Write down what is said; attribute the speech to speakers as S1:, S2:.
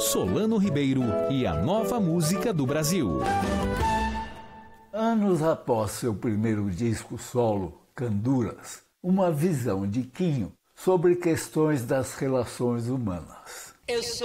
S1: Solano Ribeiro e a nova música do Brasil.
S2: Anos após seu primeiro disco solo, Canduras, uma visão de Quinho sobre questões das relações humanas.